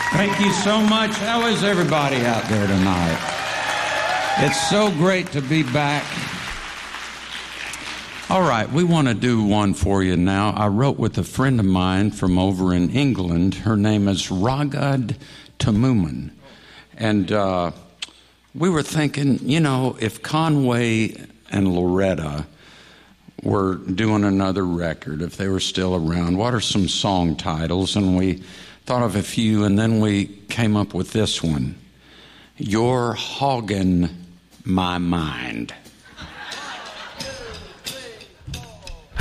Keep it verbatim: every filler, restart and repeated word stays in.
Thank you so much. How is everybody out there tonight? It's so great to be back. All right, we want to do one for you now. I wrote with a friend of mine from over in England. Her name is Ragad Tamuman. And uh, we were thinking, you know, if Conway and Loretta were doing another record, if they were still around, what are some song titles? And we thought of a few, and then we came up with this one, You're Hoggin' My Mind.